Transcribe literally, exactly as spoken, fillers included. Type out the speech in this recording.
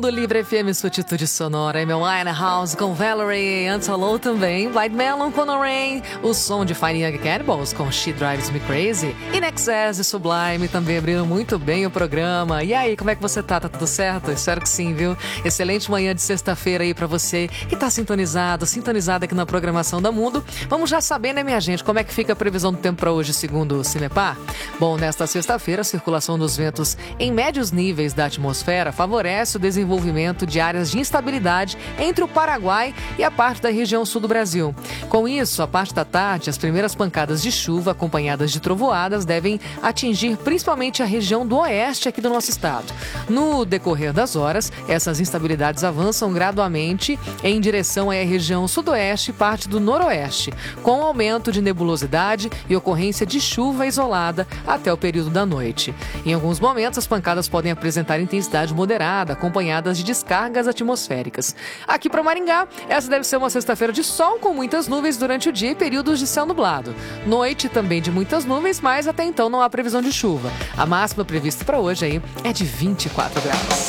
Livre F M, sua atitude sonora. Amy Winehouse com Valerie, antes Hello também, Blind Melon com No Rain, o som de Fine Young Cannibals com She Drives Me Crazy, In Excess e Sublime também abriram muito bem o programa. E aí, como é que você tá? Tá tudo certo? Espero que sim, viu? Excelente manhã de sexta-feira aí pra você que tá sintonizado, sintonizado aqui na programação da Mundo. Vamos já saber, né, minha gente, como é que fica a previsão do tempo pra hoje, segundo o Cimepar? Bom, nesta sexta-feira, a circulação dos ventos em médios níveis da atmosfera favorece o desenvolvimento de áreas de instabilidade entre o Paraguai e a parte da região sul do Brasil. Com isso, a parte da tarde, as primeiras pancadas de chuva acompanhadas de trovoadas devem atingir principalmente a região do oeste aqui do nosso estado. No decorrer das horas, essas instabilidades avançam gradualmente em direção à região sudoeste e parte do noroeste, com aumento de nebulosidade e ocorrência de chuva isolada até o período da noite. Em alguns momentos, as pancadas podem apresentar intensidade moderada, acompanhadas de descargas atmosféricas. Aqui para Maringá, essa deve ser uma sexta-feira de sol com muitas nuvens durante o dia e períodos de céu nublado. Noite também de muitas nuvens, mas até então não há previsão de chuva. A máxima prevista para hoje aí é de vinte e quatro graus.